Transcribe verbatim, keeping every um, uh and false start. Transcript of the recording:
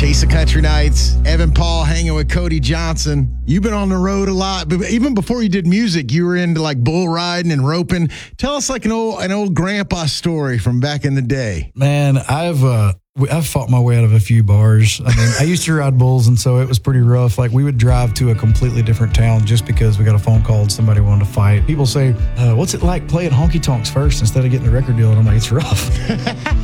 Case of Country Nights, Evan Paul hanging with Cody Johnson. You've been on the road a lot, but even before you did music, you were into like bull riding and roping. Tell us like an old an old grandpa story from back in the day. Man, I've uh, I've fought my way out of a few bars. I mean, I used to ride bulls, and so it was pretty rough. Like we would drive to a completely different town just because we got a phone call and somebody wanted to fight. People say, uh, "What's it like playing honky tonks first instead of getting a record deal?" And I'm like, "It's rough."